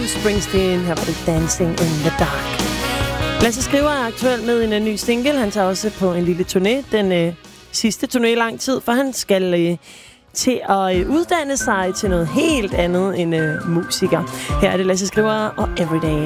Bruce Springsteen. Her var det Dancing in the Dark. Lasse Skriver er aktuel med en ny single. Han tager også på en lille turné. Den sidste turné i lang tid, for han skal til at uddanne sig til noget helt andet end musiker. Her er det Lasse Skriver og Everyday.